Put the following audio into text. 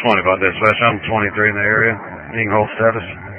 funny about this, Wes. I'm 23 in the area. You can hold status.